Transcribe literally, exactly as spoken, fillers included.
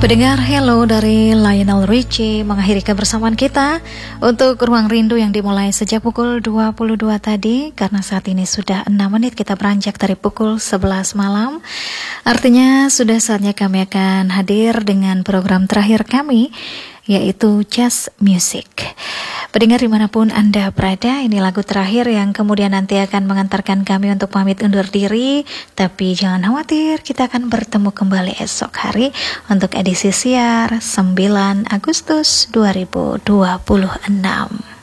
Pendengar, hello dari Lionel Richie mengakhiri kebersamaan kita untuk Ruang Rindu yang dimulai sejak pukul dua puluh dua tadi, karena saat ini sudah enam menit kita beranjak dari pukul sebelas malam. Artinya sudah saatnya kami akan hadir dengan program terakhir kami, yaitu Just Music. Pendengar dimanapun Anda berada, ini lagu terakhir yang kemudian nanti akan mengantarkan kami untuk pamit undur diri. Tapi jangan khawatir, kita akan bertemu kembali esok hari untuk edisi siar sembilan Agustus dua ribu dua puluh enam.